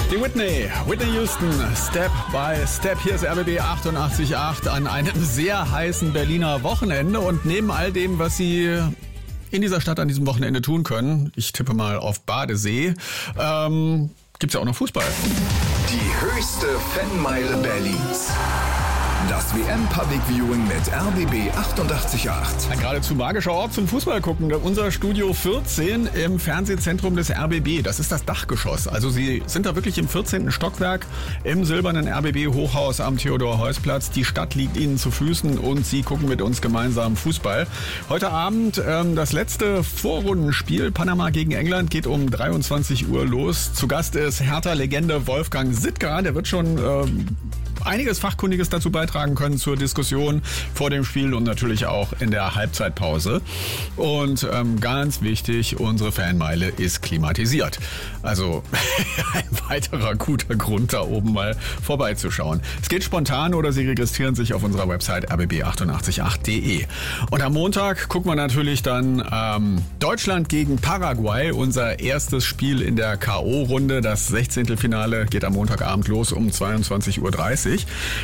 Die Whitney Houston, Step by Step. Hier ist RBB 88.8 an einem sehr heißen Berliner Wochenende. Und neben all dem, was Sie in dieser Stadt an diesem Wochenende tun können, ich tippe mal auf Badesee, gibt's ja auch noch Fußball. Die höchste Fanmeile Berlins. Das WM-Public Viewing mit RBB 88.8. Ein geradezu magischer Ort zum Fußball gucken. Unser Studio 14 im Fernsehzentrum des RBB. Das ist das Dachgeschoss. Also Sie sind da wirklich im 14. Stockwerk im silbernen RBB-Hochhaus am Theodor-Heuss-Platz. Die Stadt liegt Ihnen zu Füßen und Sie gucken mit uns gemeinsam Fußball. Heute Abend das letzte Vorrundenspiel. Panama gegen England geht um 23 Uhr los. Zu Gast ist Hertha-Legende Wolfgang Sittger. Der wird schon einiges Fachkundiges dazu beitragen können zur Diskussion vor dem Spiel und natürlich auch in der Halbzeitpause. Und ganz wichtig, unsere Fanmeile ist klimatisiert. Also ein weiterer guter Grund, da oben mal vorbeizuschauen. Es geht spontan oder Sie registrieren sich auf unserer Website rbb888.de. Und am Montag gucken wir natürlich dann Deutschland gegen Paraguay, unser erstes Spiel in der K.O.-Runde. Das 16. Finale geht am Montagabend los um 22.30 Uhr.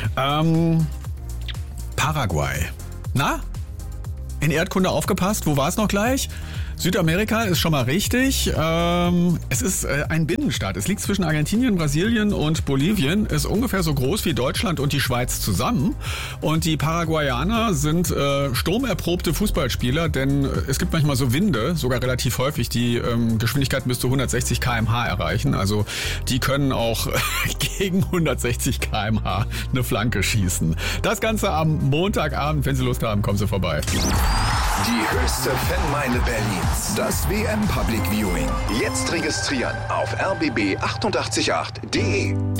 Paraguay. Na? In Erdkunde aufgepasst? Wo war es noch gleich? Südamerika ist schon mal richtig. Es ist ein Binnenstaat. Es liegt zwischen Argentinien, Brasilien und Bolivien. Ist ungefähr so groß wie Deutschland und die Schweiz zusammen. Und die Paraguayaner sind sturmerprobte Fußballspieler, denn es gibt manchmal so Winde, sogar relativ häufig, die Geschwindigkeiten bis zu 160 km/h erreichen. Also die können auch gegen 160 km/h eine Flanke schießen. Das Ganze am Montagabend. Wenn Sie Lust haben, kommen Sie vorbei. Die höchste Fanmeile Berlins. Das WM Public Viewing. Jetzt registrieren auf rbb888.de.